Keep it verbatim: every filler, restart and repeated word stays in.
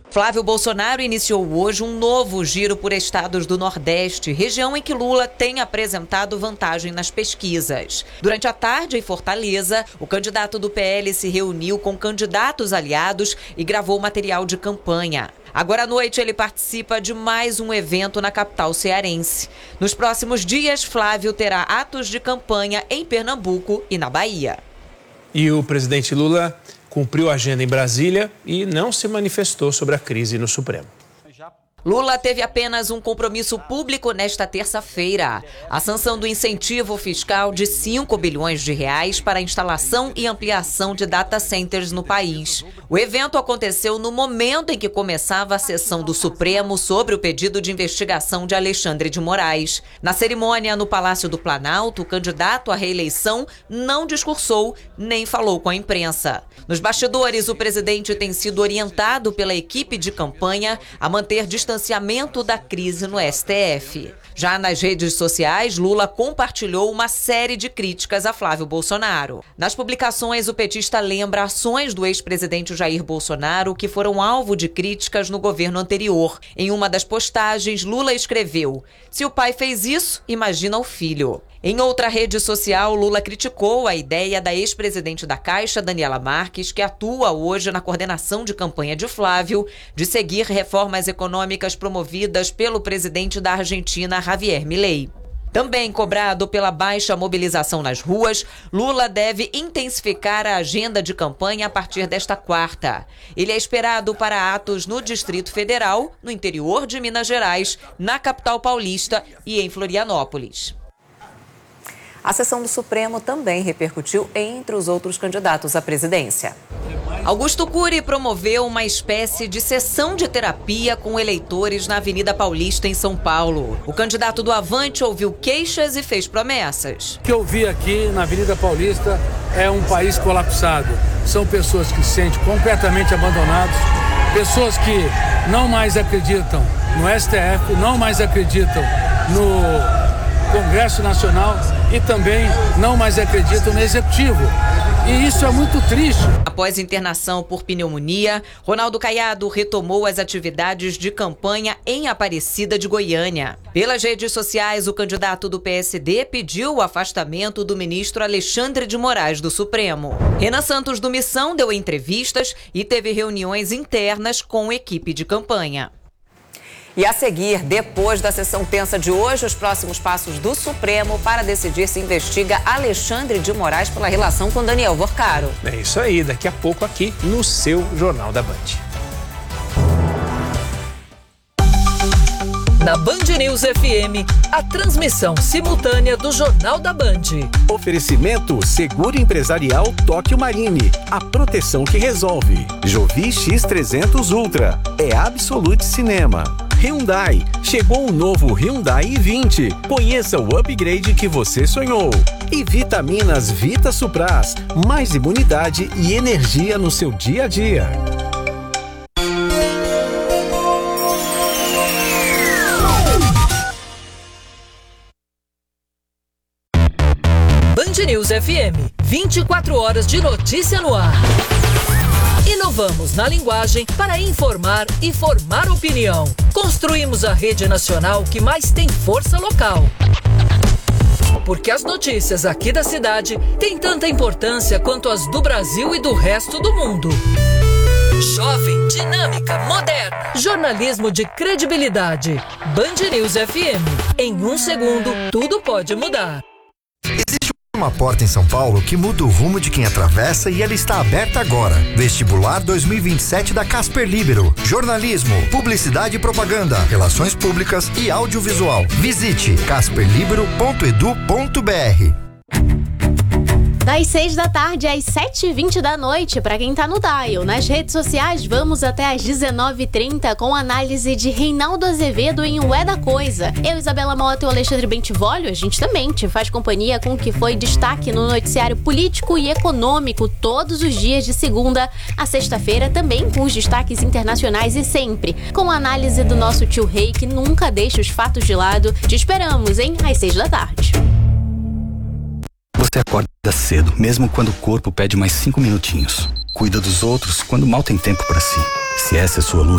Flávio Bolsonaro iniciou hoje um novo giro por estados do Nordeste, região em que Lula tem apresentado vantagem nas pesquisas. Durante a tarde, em Fortaleza, o candidato do P L se reuniu com candidatos aliados e gravou material de campanha. Agora à noite, ele participa de mais um evento na capital cearense. Nos próximos dias, Flávio terá atos de campanha em Pernambuco e na Bahia. E o presidente Lula cumpriu a agenda em Brasília e não se manifestou sobre a crise no Supremo. Lula teve apenas um compromisso público nesta terça-feira: a sanção do incentivo fiscal de cinco bilhões de reais para a instalação e ampliação de data centers no país. O evento aconteceu no momento em que começava a sessão do Supremo sobre o pedido de investigação de Alexandre de Moraes. Na cerimônia no Palácio do Planalto, o candidato à reeleição não discursou nem falou com a imprensa. Nos bastidores, o presidente tem sido orientado pela equipe de campanha a manter distância distanciamento da crise no S T F. Já nas redes sociais, Lula compartilhou uma série de críticas a Flávio Bolsonaro. Nas publicações, o petista lembra ações do ex-presidente Jair Bolsonaro que foram alvo de críticas no governo anterior. Em uma das postagens, Lula escreveu: "Se o pai fez isso, imagina o filho." Em outra rede social, Lula criticou a ideia da ex-presidente da Caixa, Daniela Marques, que atua hoje na coordenação de campanha de Flávio, de seguir reformas econômicas promovidas pelo presidente da Argentina, Javier Milei. Também cobrado pela baixa mobilização nas ruas, Lula deve intensificar a agenda de campanha a partir desta quarta. Ele é esperado para atos no Distrito Federal, no interior de Minas Gerais, na capital paulista e em Florianópolis. A sessão do Supremo também repercutiu entre os outros candidatos à presidência. Augusto Cury promoveu uma espécie de sessão de terapia com eleitores na Avenida Paulista, em São Paulo. O candidato do Avante ouviu queixas e fez promessas. O que eu vi aqui na Avenida Paulista é um país colapsado. São pessoas que se sentem completamente abandonadas, pessoas que não mais acreditam no S T F, não mais acreditam no Congresso Nacional e também não mais acreditam no Executivo. E isso é muito triste. Após internação por pneumonia, Ronaldo Caiado retomou as atividades de campanha em Aparecida de Goiânia. Pelas redes sociais, o candidato do P S D pediu o afastamento do ministro Alexandre de Moraes do Supremo. Renan Santos, do Missão, deu entrevistas e teve reuniões internas com equipe de campanha. E a seguir, depois da sessão tensa de hoje, os próximos passos do Supremo para decidir se investiga Alexandre de Moraes pela relação com Daniel Vorcaro. É isso aí, daqui a pouco aqui no seu Jornal da Band. Na Band News F M, a transmissão simultânea do Jornal da Band. Oferecimento Seguro Empresarial Tóquio Marine, a proteção que resolve. Jovi X trezentos Ultra, é Absolute Cinema. Hyundai, chegou o novo Hyundai i vinte. Conheça o upgrade que você sonhou. E Vitaminas Vita Supras, mais imunidade e energia no seu dia a dia. Band News F M, vinte e quatro horas de notícia no ar. Inovamos na linguagem para informar e formar opinião. Construímos a rede nacional que mais tem força local. Porque as notícias aqui da cidade têm tanta importância quanto as do Brasil e do resto do mundo. Jovem, dinâmica, moderna. Jornalismo de credibilidade. Band News F M. Em um segundo, tudo pode mudar. Existe uma porta em São Paulo que muda o rumo de quem atravessa e ela está aberta agora. Vestibular dois mil e vinte e sete da Casper Libero. Jornalismo, publicidade e propaganda, relações públicas e audiovisual. Visite casper libero ponto edu ponto br. Das seis da tarde às sete e vinte da noite, para quem tá no dial. Nas redes sociais, vamos até às dezenove e trinta com análise de Reinaldo Azevedo em O É da Coisa. Eu, Isabela Mota e o Alexandre Bentivolio, a gente também te faz companhia com o que foi destaque no noticiário político e econômico todos os dias de segunda a sexta-feira, também com os destaques internacionais e sempre com a análise do nosso tio Rei, que nunca deixa os fatos de lado. Te esperamos, hein? Às seis da tarde. Você acorda cedo, mesmo quando o corpo pede mais cinco minutinhos. Cuida dos outros quando mal tem tempo para si. Se essa é sua luta,